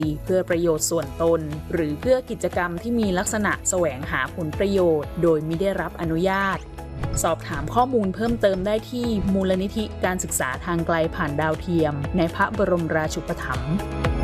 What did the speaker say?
เพื่อประโยชน์ส่วนตนหรือเพื่อกิจกรรมที่มีลักษณะแสวงหาผลประโยชน์โดยมิได้รับอนุญาตสอบถามข้อมูลเพิ่มเติมได้ที่มูลนิธิการศึกษาทางไกลผ่านดาวเทียมในพระบรมราชูปถัมภ์